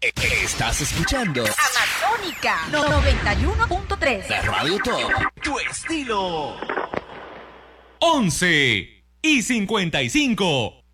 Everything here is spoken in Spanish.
Estás escuchando Amazónica 91.3. la Radio Top. Tu estilo. 11:55.